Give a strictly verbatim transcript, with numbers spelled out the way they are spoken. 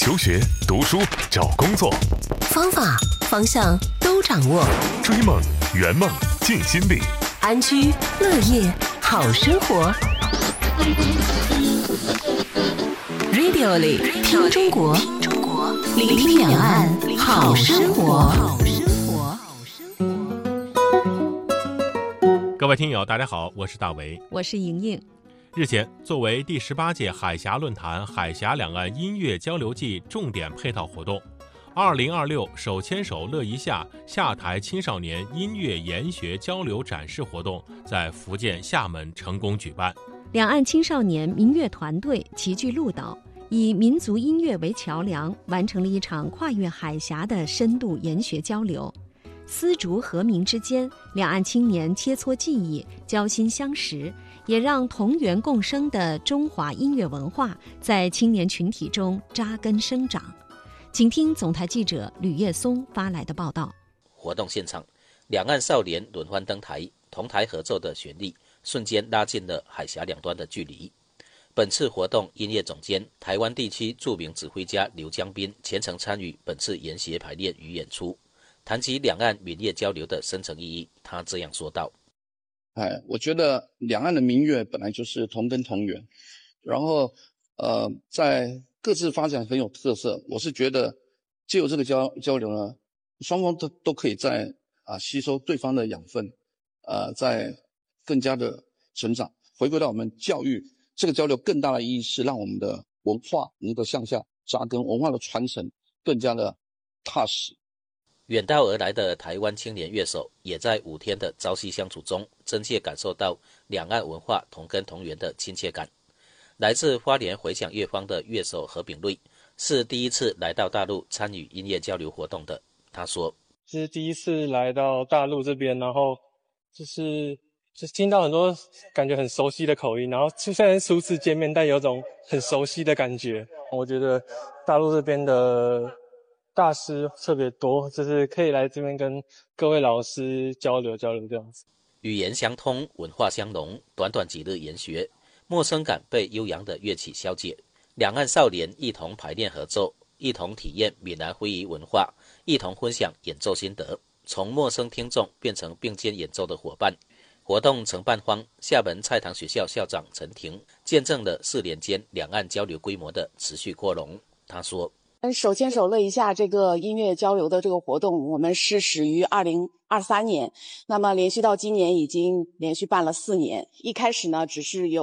求学、读书、找工作， 方法、方向都掌握。 追梦、圆梦、尽心力， 安居乐业好生活。Radio 里听中国，聆听两岸好生活。 各位听友，大家好，我是大为， 我是莹莹。 日前，作为第十八届海峡论坛海峡两岸音乐交流季重点配套活动，二零二六手牵手乐一下下台青少年音乐研学交流展示活动在福建厦门成功举办。 两岸青少年民乐团队齐聚鹭岛，以民族音乐为桥梁，完成了一场跨越海峡的深度研学交流。丝竹和鸣之间，两岸青年切磋技艺，交心相识，也让同源共生的中华音乐文化在青年群体中扎根生长。请听总台记者吕叶松发来的报道。 活动现场，两岸少年轮番登台，同台合奏的旋律瞬间拉近了海峡两端的距离。本次活动音乐总监、台湾地区著名指挥家刘江斌全程参与本次研习排练与演出。谈及两岸民乐交流的深层意义，他这样说道： 哎，我觉得两岸的民乐本来就是同根同源，然后呃，在各自发展很有特色。我是觉得藉由这个交交流呢，双方都都可以在啊吸收对方的养分，呃，在更加的成长。回归到我们教育这个交流，更大的意义是让我们的文化能够向下扎根，文化的传承更加的踏实。 远道而来的台湾青年乐手，也在五天的朝夕相处中，真切感受到两岸文化同根同源的亲切感。来自花莲回响乐坊的乐手何炳瑞，是第一次来到大陆参与音乐交流活动的。他说： 是第一次来到大陆这边，然后就是就是听到很多感觉很熟悉的口音，然后就虽然初次见面，但有种很熟悉的感觉。我觉得大陆这边的大师特别多，就是可以来这边跟各位老师交流交流这样子。 语言相通，文化相融，短短几日研学，陌生感被悠扬的乐曲消解。两岸少年一同排练合奏，一同体验闽南徽语文化，一同分享演奏心得，从陌生听众变成并肩演奏的伙伴。活动承办方厦门菜堂学校校长陈婷见证了四年间两岸交流规模的持续扩容。他说： 手牵手乐一下这个音乐交流的这个活动，我们是始于二零二三年，那么连续到今年已经连续办了四年。一开始呢，只是有